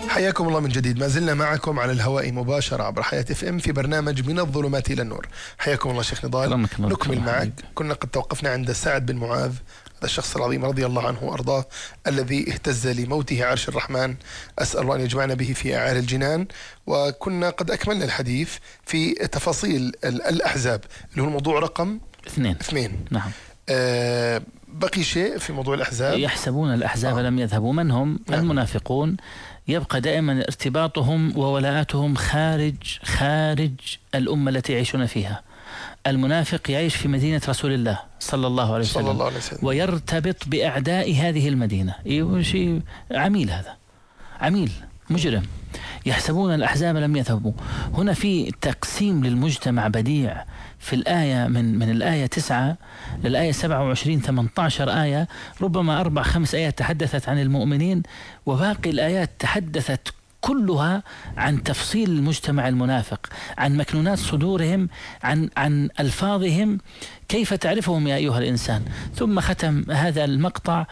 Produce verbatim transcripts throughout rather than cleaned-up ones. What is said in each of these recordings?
حياكم الله من جديد. ما زلنا معكم على الهواء مباشرة عبر حياة اف ام في برنامج من الظلمات إلى النور. حياكم الله شيخ نضال. نكمل معك. كنا قد توقفنا عند سعد بن معاذ، هذا الشخص العظيم رضي الله عنه وأرضاه الذي اهتز لموته عرش الرحمن، أسأل الله أن يجمعنا به في أعالي الجنان. وكنا قد أكملنا الحديث في تفاصيل الأحزاب اللي هو الموضوع رقم اثنين اثنين. نعم. آه بقي شيء في موضوع الأحزاب. يحسبون الأحزاب آه. لم يذهبوا. من هم؟ نعم. المنافقون. يبقى دائما ارتباطهم وولاءاتهم خارج خارج الأمة التي يعيشون فيها. المنافق يعيش في مدينة رسول الله صلى الله عليه وسلم, صلى الله عليه وسلم. ويرتبط بأعداء هذه المدينة. شيء عميل، هذا عميل مجرم. يحسبون الأحزاب لم يذهبوا. هنا في تقسيم للمجتمع بديع في الآية، من من الآية تسعة للآية سبعة وعشرين ثمانية عشر آية، ربما أربع خمس آيات تحدثت عن المؤمنين، وباقي الآيات تحدثت كلها عن تفصيل المجتمع المنافق، عن مكنونات صدورهم، عن عن ألفاظهم، كيف تعرفهم يا أيها الإنسان. ثم ختم هذا المقطع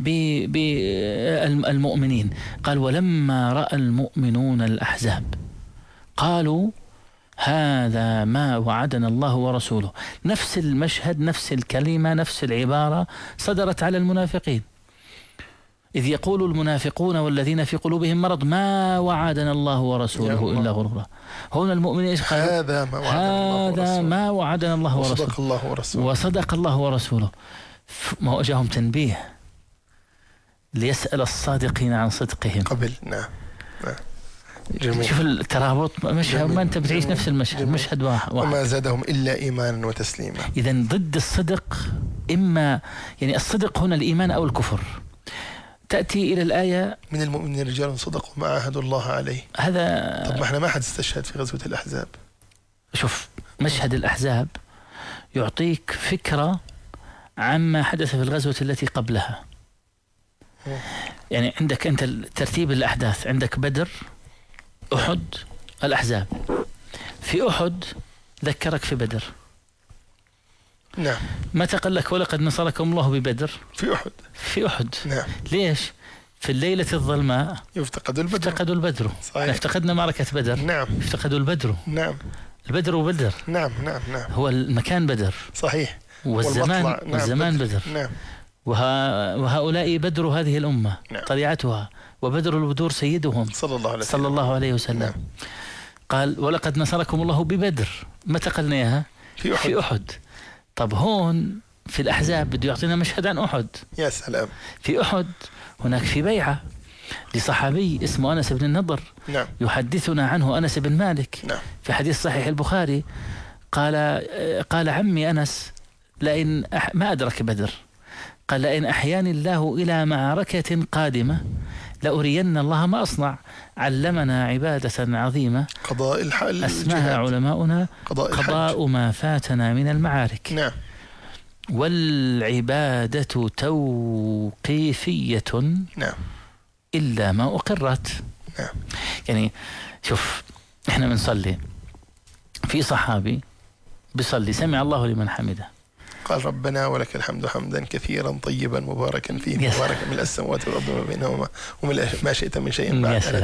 بالمؤمنين، قال: ولما رأى المؤمنون الأحزاب قالوا هذا ما وعدنا الله ورسوله. نفس المشهد، نفس الكلمة، نفس العبارة صدرت على المنافقين، إذ يقول المنافقون والذين في قلوبهم مرض ما وعدنا الله ورسوله إلا غرورا. هنا المؤمنين هذا ما وعدنا هذا ما وعدنا الله ورسوله وصدق الله ورسوله وصدق الله ورسوله. ما وجههم تنبيه ليسأل الصادقين عن صدقهم قبل. نعم نعم. جميل. شوف الترابط، مشهد ما أنت بتعيش نفس المشهد. جميل. مشهد واحد. وما زادهم إلا إيمانا وتسليما. إذن ضد الصدق إما يعني الصدق هنا الإيمان أو الكفر. تأتي إلى الآية: من المؤمنين رجال صدقوا ما عاهدوا الله عليه. هذا طب ما احنا ما حد استشهد في غزوة الأحزاب. شوف مشهد الأحزاب يعطيك فكرة عما حدث في الغزوة التي قبلها. يعني عندك أنت ترتيب الأحداث، عندك بدر، أحد، الأحزاب. في أحد ذكرك في بدر. نعم. متى قال لك ولقد نصركم الله ببدر؟ في أحد. في أحد. نعم. ليش؟ في الليلة الظلماء يفتقد البدر. افتقدوا البدر. صحيح. افتقدنا معركة بدر. نعم. افتقدوا البدر. نعم. البدر وبدر. نعم نعم نعم. هو المكان بدر. صحيح. والزمان نعم. والزمان بدر. بدر. نعم. وها وهؤلاء بدر هذه الأمة. نعم. طليعتها، وبدر البدور سيدهم صلى الله عليه وسلم. صلى الله عليه وسلم. نعم. قال: ولقد نصركم الله ببدر. متى قلنا إياها؟ في أحد. في أحد. طب هون في الأحزاب بده يعطينا مشهد عن أحد. يا سلام. في أحد هناك في بيعة لصحابي اسمه أنس بن النضر. نعم. يحدثنا عنه أنس بن مالك. نعم. في حديث صحيح البخاري قال قال عمي أنس لئن أح ما أدرك بدر، قال: لئن أحياني الله إلى معركة قادمة لأرين الله ما أصنع. علمنا عبادة عظيمة قضاء الحال أسماها علماؤنا قضاء, قضاء ما فاتنا من المعارك. نعم. والعبادة توقيفية. نعم. إلا ما أقرت. نعم. يعني شوف إحنا بنصلي، في صحابي بيصلي سمع الله لمن حمده، قال: ربنا ولك الحمد حمدا كثيرا طيبا مباركا فيه، مباركا من السماوات والأرض وما بينهما ومن ما شئت من شيء بعد.